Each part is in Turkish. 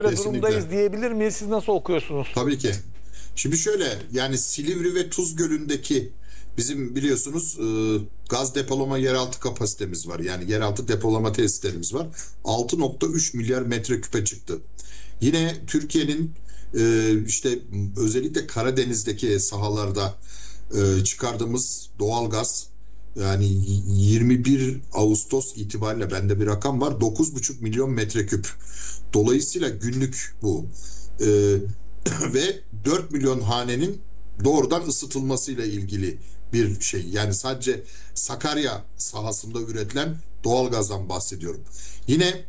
durumdayız diyebilir miyiz? Siz nasıl okuyorsunuz? Tabii ki. Şimdi şöyle, yani Silivri ve Tuz Gölü'ndeki bizim biliyorsunuz gaz depolama yeraltı kapasitemiz var. Yani yeraltı depolama tesislerimiz var. 6,3 milyar metreküpe çıktı. Yine Türkiye'nin işte özellikle Karadeniz'deki sahalarda çıkardığımız doğal gaz, yani 21 Ağustos itibariyle bende bir rakam var. 9,5 milyon metreküp. Dolayısıyla günlük bu. Ve 4 milyon hanenin doğrudan ısıtılmasıyla ilgili bir şey. Yani sadece Sakarya sahasında üretilen doğalgazdan bahsediyorum. Yine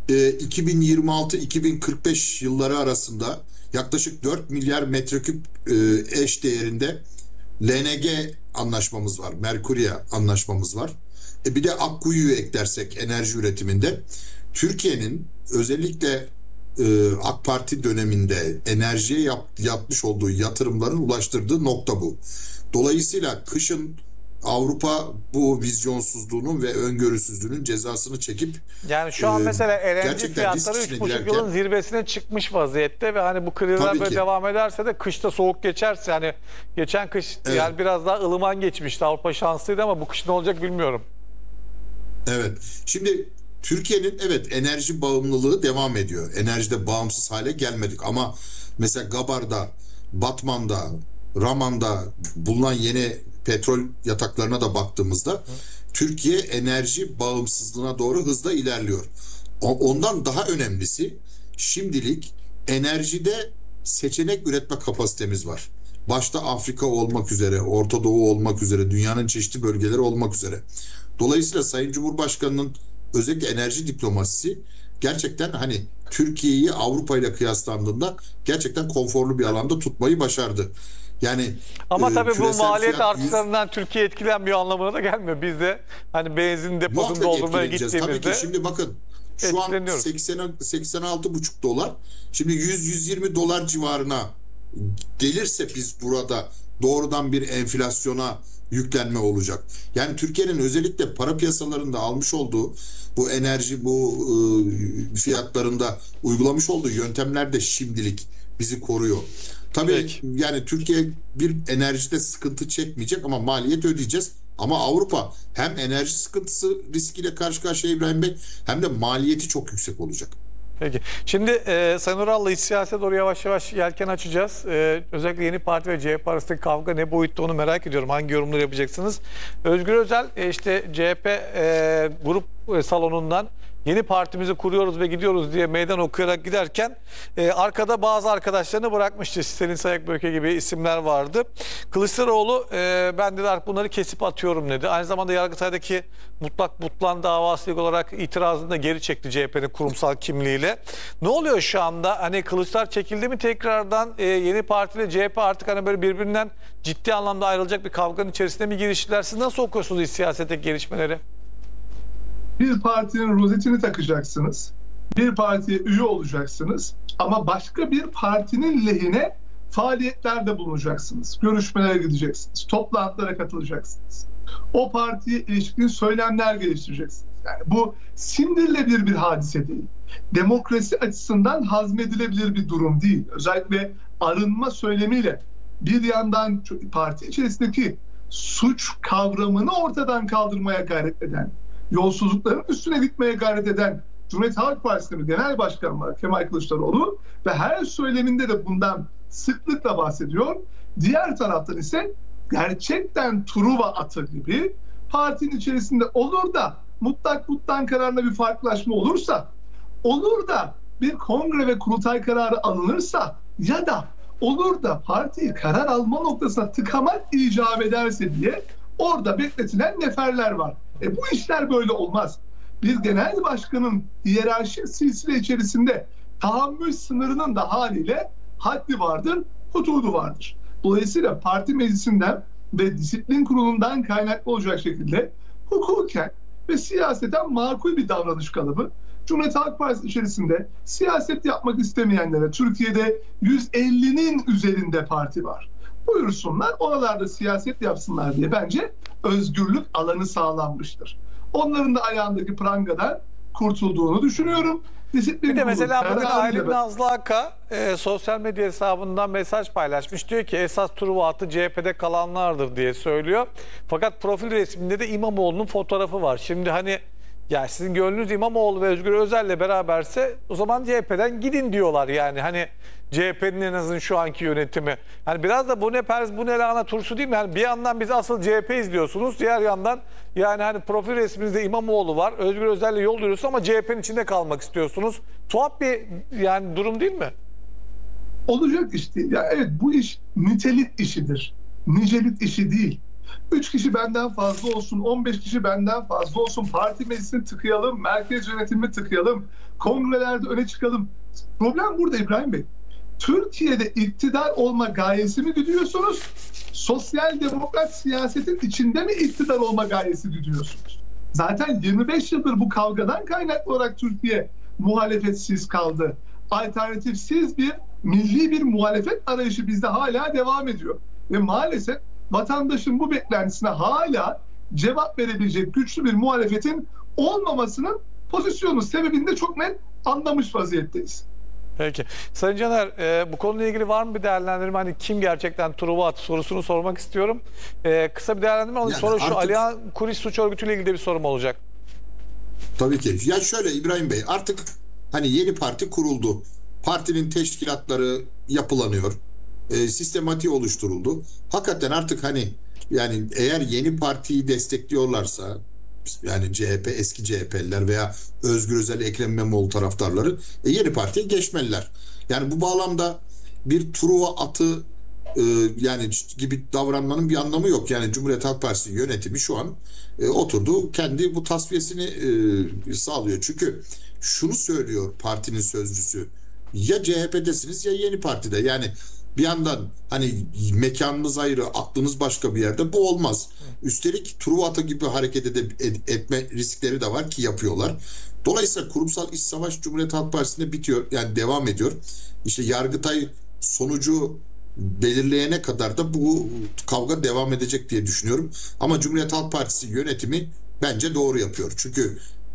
2026-2045 yılları arasında yaklaşık 4 milyar metreküp eş değerinde LNG anlaşmamız var. Merkuria anlaşmamız var. Bir de Akkuyu'yu eklersek enerji üretiminde Türkiye'nin özellikle AK Parti döneminde enerjiye yapmış olduğu yatırımların ulaştırdığı nokta bu. Dolayısıyla kışın Avrupa bu vizyonsuzluğunun ve öngörüsüzlüğünün cezasını çekip, yani şu an mesela LNG fiyatları 3,5 yılın zirvesine çıkmış vaziyette ve hani bu krizler böyle devam ederse de kışta soğuk geçerse, hani geçen kış yani biraz daha ılıman geçmişti, Avrupa şanslıydı ama bu kış ne olacak bilmiyorum. Evet. Şimdi Türkiye'nin enerji bağımlılığı devam ediyor. Enerjide bağımsız hale gelmedik ama mesela Gabar'da, Batman'da, Raman'da bulunan yeni petrol yataklarına da baktığımızda Türkiye enerji bağımsızlığına doğru hızla ilerliyor. Ondan daha önemlisi, şimdilik enerjide seçenek üretme kapasitemiz var. Başta Afrika olmak üzere, Orta Doğu olmak üzere, dünyanın çeşitli bölgeleri olmak üzere. Dolayısıyla Sayın Cumhurbaşkanı'nın özellikle enerji diplomasisi gerçekten hani Türkiye'yi Avrupa ile kıyaslandığında gerçekten konforlu bir alanda tutmayı başardı. Yani ama tabii bu maliyet artışlarından Türkiye etkilenmiyor anlamına da gelmiyor. Biz de hani benzin deposunu doldurmaya gittiğimizde tabii ki. Şimdi bakın, şu an 86,5 dolar. Şimdi 100-120 dolar civarına gelirse biz burada doğrudan bir enflasyona yüklenme olacak. Yani Türkiye'nin özellikle para piyasalarında almış olduğu bu enerji, bu fiyatlarında uygulamış olduğu yöntemler de şimdilik bizi koruyor. Tabii yani Türkiye bir enerjide sıkıntı çekmeyecek ama maliyet ödeyeceğiz. Ama Avrupa hem enerji sıkıntısı riskiyle karşı karşıya İbrahim Bey, hem de maliyeti çok yüksek olacak. Peki. Şimdi Sayın Ural'la iç siyasete doğru yavaş yavaş yelken açacağız. Özellikle Yeni Parti ve CHP arasındaki kavga ne boyutta onu merak ediyorum. Hangi yorumları yapacaksınız? Özgür Özel işte CHP grup salonundan yeni partimizi kuruyoruz ve gidiyoruz diye meydan okuyarak giderken arkada bazı arkadaşlarını bırakmıştı. Selin Sayıkböke gibi isimler vardı. Kılıçdaroğlu ben dedi artık bunları kesip atıyorum dedi. Aynı zamanda Yargıtay'daki mutlak butlan davası olarak itirazını da geri çekti CHP'nin kurumsal kimliğiyle. Ne oluyor şu anda? Hani kılıçlar çekildi mi tekrardan? Yeni Parti ile CHP artık hani böyle birbirinden ciddi anlamda ayrılacak bir kavganın içerisinde mi giriştiler? Siz nasıl okuyorsunuz iç siyasetteki gelişmeleri? Bir partinin rozetini takacaksınız, bir partiye üye olacaksınız ama başka bir partinin lehine faaliyetlerde bulunacaksınız. Görüşmelere gideceksiniz, toplantılara katılacaksınız. O partiye ilişkin söylemler geliştireceksiniz. Yani bu sindirilebilir bir hadise değil. Demokrasi açısından hazmedilebilir bir durum değil. Özellikle arınma söylemiyle bir yandan parti içerisindeki suç kavramını ortadan kaldırmaya gayret eden, yolsuzlukların üstüne gitmeye gayret eden Cumhuriyet Halk Partisi'nin genel başkanı var Kemal Kılıçdaroğlu ve her söyleminde de bundan sıklıkla bahsediyor. Diğer taraftan ise gerçekten Truva atı gibi partinin içerisinde olur da mutlak butlan kararla bir farklılaşma olursa, olur da bir kongre ve kurultay kararı alınırsa ya da olur da partiyi karar alma noktasına tıkamak icap ederse diye orada bekletilen neferler var. Bu işler böyle olmaz. Bir genel başkanın hiyerarşi silsile içerisinde tahammül sınırının da haliyle haddi vardır, hududu vardır. Dolayısıyla parti meclisinden ve disiplin kurulundan kaynaklı olacak şekilde hukuken ve siyaseten makul bir davranış kalıbı Cumhuriyet Halk Partisi içerisinde siyaset yapmak istemeyenlere, Türkiye'de 150'nin üzerinde parti var, buyursunlar oralarda siyaset yapsınlar diye bence özgürlük alanı sağlanmıştır. Onların da ayağındaki prangadan kurtulduğunu düşünüyorum. Disiplin Bir de kurulu, mesela kendi bugün halinde Aylin Nazlı Aka sosyal medya hesabından mesaj paylaşmış. Diyor ki esas Truva attı CHP'de kalanlardır diye söylüyor. Fakat profil resminde de İmamoğlu'nun fotoğrafı var. Şimdi hani ya sizin gönlünüz İmamoğlu ve Özgür Özel'le beraberse o zaman CHP'den gidin diyorlar yani. Hani CHP'nin en azından şu anki yönetimi. Hani biraz da bu ne pers bu ne lahana turşu değil mi? Yani bir yandan biz asıl CHP izliyorsunuz. Diğer yandan yani hani profil resminizde İmamoğlu var. Özgür Özel'le yol yürüyorsunuz ama CHP'nin içinde kalmak istiyorsunuz. Tuhaf bir yani durum değil mi? olacak iş değil. Ya evet, bu iş nitelik işidir. Nicelik işi değil. 3 kişi benden fazla olsun, 15 kişi benden fazla olsun, parti meclisini tıkayalım, merkez yönetimini tıkayalım, kongrelerde öne çıkalım. Problem burada İbrahim Bey. Türkiye'de iktidar olma gayesi mi güdüyorsunuz? Sosyal demokrat siyasetin içinde mi iktidar olma gayesi güdüyorsunuz? Zaten 25 yıldır bu kavgadan kaynaklı olarak Türkiye muhalefetsiz kaldı. Alternatifsiz bir milli bir muhalefet arayışı bizde hala devam ediyor. Ve maalesef vatandaşın bu beklentisine hala cevap verebilecek güçlü bir muhalefetin olmamasının pozisyonu sebebini de çok net anlamış vaziyetteyiz. Peki. Sayın Caner, bu konuyla ilgili var mı bir değerlendirme? Hani kim gerçekten Truva attı sorusunu sormak istiyorum. Kısa bir değerlendirme alayım. Yani Sonra şu artık... Alihan Kuris suç örgütüyle ilgili de bir sorum olacak. Tabii ki. Ya şöyle İbrahim Bey, artık hani yeni parti kuruldu. Partinin teşkilatları yapılanıyor. Sistematiği oluşturuldu. Hakikaten artık hani yani eğer yeni partiyi destekliyorlarsa yani CHP, eski CHP'liler veya Özgür Özel, Ekrem İmamoğlu taraftarları yeni partiye geçmeliler. Yani bu bağlamda bir Truva atı yani gibi davranmanın bir anlamı yok. Yani Cumhuriyet Halk Partisi yönetimi şu an oturdu kendi bu tasfiyesini sağlıyor. Çünkü şunu söylüyor partinin sözcüsü: ya CHP'desiniz ya yeni partide. Yani bir yandan hani mekanınız ayrı, aklınız başka bir yerde, bu olmaz. Üstelik Truva atı gibi hareket etme riskleri de var ki yapıyorlar. Dolayısıyla kurumsal iç savaş Cumhuriyet Halk Partisi'nde bitiyor. Yani devam ediyor. İşte Yargıtay sonucu belirleyene kadar da bu kavga devam edecek diye düşünüyorum. Ama Cumhuriyet Halk Partisi yönetimi bence doğru yapıyor. Çünkü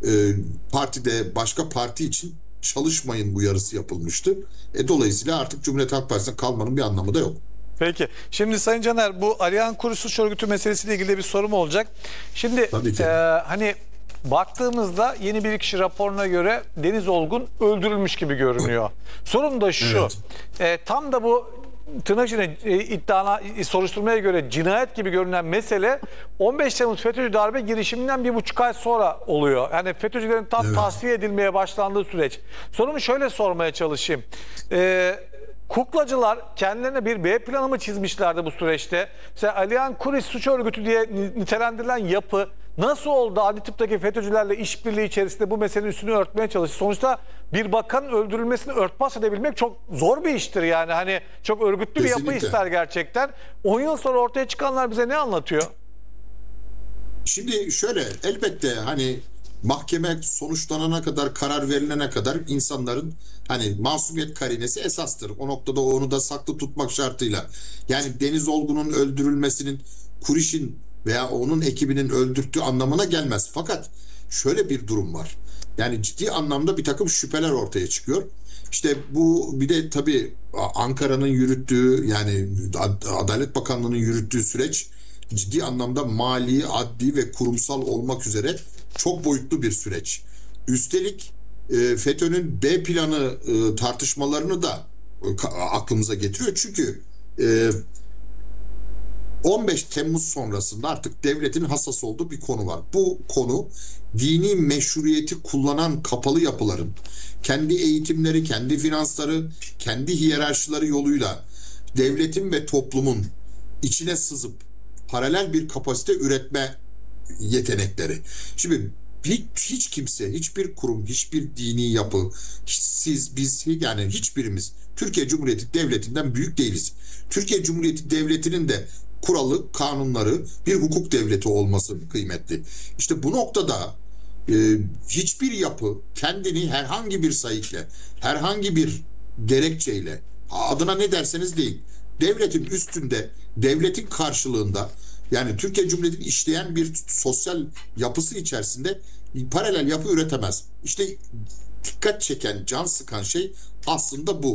partide başka parti için çalışmayın uyarısı yapılmıştı. Dolayısıyla artık Cumhuriyet Halk Partisi'ne kalmanın bir anlamı da yok. Peki. Şimdi Sayın Caner, bu Alihan Kuris suç örgütü meselesiyle ilgili de bir sorum olacak. Şimdi hani baktığımızda yeni bir kişi raporuna göre Deniz Olgun öldürülmüş gibi görünüyor. Sorun da şu. Evet. Tam da bu tırnak içinde iddiana, soruşturmaya göre cinayet gibi görünen mesele 15 Temmuz FETÖ'cü darbe girişiminden 1,5 ay sonra oluyor. Yani FETÖ'cülerin tam tasfiye edilmeye başlandığı süreç. Sorumu şöyle sormaya çalışayım. Kuklacılar kendilerine bir B planı mı çizmişlerdi bu süreçte? Mesela Alihan Kuris suç örgütü diye nitelendirilen yapı nasıl oldu? Adli tıptaki FETÖ'cülerle işbirliği içerisinde bu meselenin üstünü örtmeye çalıştı. Sonuçta bir bakanın öldürülmesini örtbas edebilmek çok zor bir iştir yani. Hani çok örgütlü bir yapı ister gerçekten. 10 yıl sonra ortaya çıkanlar bize ne anlatıyor? Şimdi şöyle, elbette hani mahkeme sonuçlanana kadar, karar verilene kadar insanların hani masumiyet karinesi esastır. O noktada onu da saklı tutmak şartıyla. Yani Deniz Olgun'un öldürülmesinin Kuriş'in veya onun ekibinin öldürttüğü anlamına gelmez. Fakat şöyle bir durum var. Yani ciddi anlamda bir takım şüpheler ortaya çıkıyor. İşte bu bir de tabii Ankara'nın yürüttüğü, yani Adalet Bakanlığı'nın yürüttüğü süreç ciddi anlamda mali, adli ve kurumsal olmak üzere çok boyutlu bir süreç. Üstelik FETÖ'nün B planı tartışmalarını da aklımıza getiriyor. Çünkü 15 Temmuz sonrasında artık devletin hassas olduğu bir konu var. Bu konu dini meşruiyeti kullanan kapalı yapıların kendi eğitimleri, kendi finansları, kendi hiyerarşileri yoluyla devletin ve toplumun içine sızıp paralel bir kapasite üretme yetenekleri. Şimdi hiç kimse, hiçbir kurum, hiçbir dini yapı, siz, biz, yani hiçbirimiz Türkiye Cumhuriyeti Devleti'nden büyük değiliz. Türkiye Cumhuriyeti Devleti'nin de kuralı, kanunları bir hukuk devleti olması kıymetli. İşte bu noktada hiçbir yapı kendini herhangi bir sayıkla, herhangi bir gerekçeyle, adına ne derseniz deyin, devletin üstünde, devletin karşılığında, yani Türkiye Cumhuriyeti'nin işleyen bir sosyal yapısı içerisinde paralel yapı üretemez. İşte dikkat çeken, can sıkan şey aslında bu.